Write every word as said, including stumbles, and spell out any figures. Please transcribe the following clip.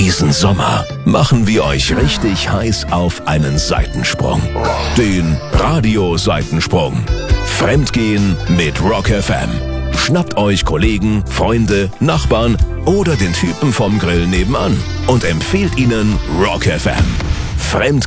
Diesen Sommer machen wir euch richtig heiß auf einen Seitensprung. Den Radio-Seitensprung. Fremdgehen mit Rock F M. Schnappt euch Kollegen, Freunde, Nachbarn oder den Typen vom Grill nebenan und empfehlt ihnen Rock F M. Fremdgehen